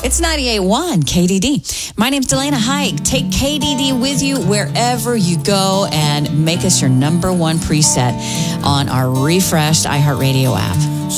It's 98.1 KDD. My name's Delana Hike. Take KDD with you wherever you go and make us your number one preset on our refreshed iHeartRadio app.